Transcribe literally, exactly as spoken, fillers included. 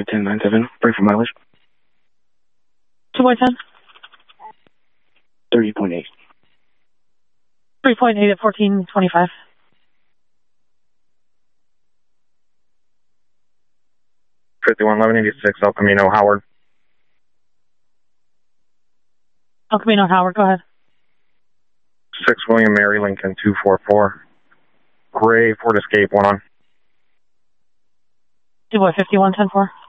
ten nine seven, bring for mileage. two by ten? thirty point eight. three point eight at fourteen twenty-five. fifty-one eleven eighty-six, El Camino, Howard. El Camino, Howard, go ahead. six William Mary Lincoln, two four four. Gray, Ford Escape, one on. two by fifty-one ten four.